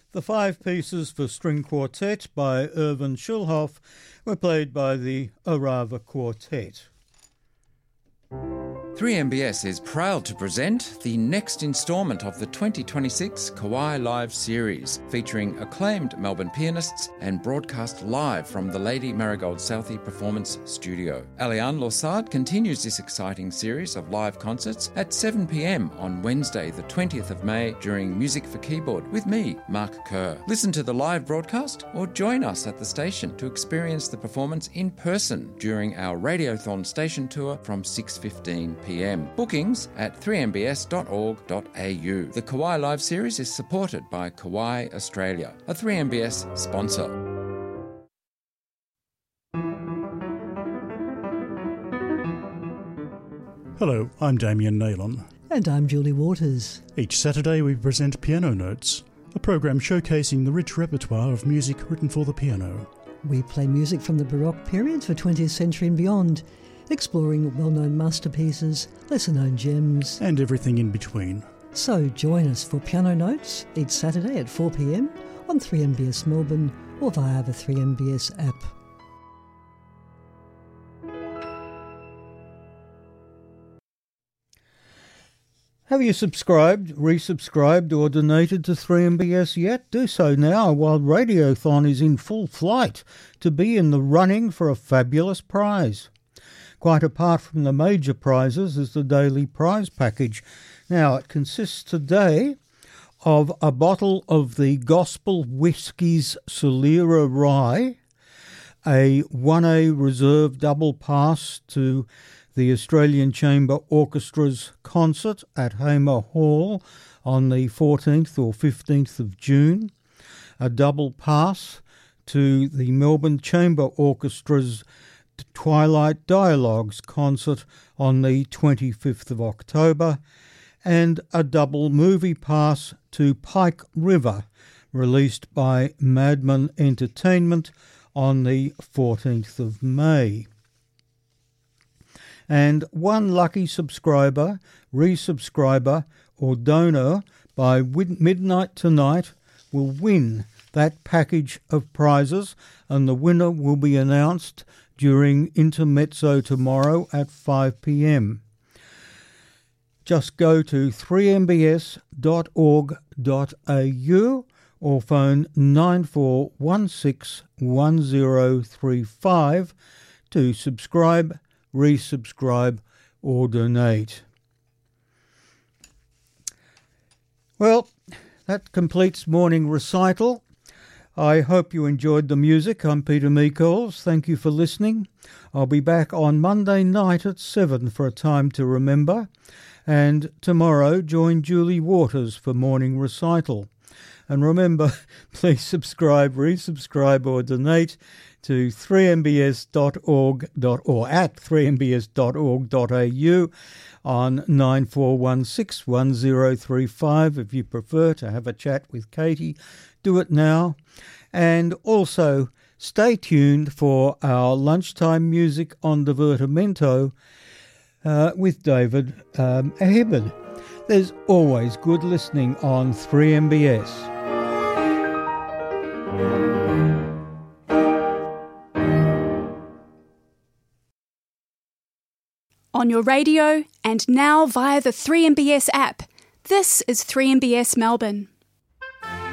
The 5 pieces for string quartet by Erwin Schulhoff were played by the Orava Quartet. 3MBS is proud to present the next instalment of the 2026 Kauai Live series, featuring acclaimed Melbourne pianists and broadcast live from the Lady Marigold Southey Performance Studio. Aliane Lossard continues this exciting series of live concerts at 7 p.m. on Wednesday, the 20th of May, during Music for Keyboard with me, Mark Kerr. Listen to the live broadcast or join us at the station to experience the performance in person during our Radiothon station tour from 6:15 p.m. Bookings at 3mbs.org.au. The Kauai Live series is supported by Kauai Australia, a 3MBS sponsor. Hello, I'm Damien Naylon. And I'm Julie Waters. Each Saturday we present Piano Notes, a program showcasing the rich repertoire of music written for the piano. We play music from the Baroque period for 20th century and beyond, exploring well-known masterpieces, lesser-known gems, and everything in between. So join us for Piano Notes each Saturday at 4 p.m. on 3MBS Melbourne or via the 3MBS app. Have you subscribed, resubscribed or donated to 3MBS yet? Do so now while Radiothon is in full flight to be in the running for a fabulous prize. Quite apart from the major prizes is the daily prize package. Now, it consists today of a bottle of the Gospel Whiskies Solera Rye, a 1A reserve double pass to the Australian Chamber Orchestra's concert at Hamer Hall on the 14th or 15th of June, a double pass to the Melbourne Chamber Orchestra's Twilight Dialogues concert on the 25th of October, and a double movie pass to Pike River, released by Madman Entertainment on the 14th of May. And one lucky subscriber, resubscriber or donor by midnight tonight will win that package of prizes, and the winner will be announced during Intermezzo tomorrow at 5 p.m. Just go to 3mbs.org.au or phone 94161035 to subscribe, resubscribe or donate. Well, that completes morning recital. I hope you enjoyed the music. I'm Peter Meikols. Thank you for listening. I'll be back on Monday night at 7 for a time to remember. And tomorrow, join Julie Waters for morning recital. And remember, please subscribe, resubscribe or donate to 3mbs.org.au at 3mbs.org.au on 94161035. If you prefer to have a chat with Katie, do it now. And also stay tuned for our lunchtime music on Divertimento with David Ahibad. There's always good listening on 3MBS. On your radio and now via the 3MBS app. This is 3MBS Melbourne.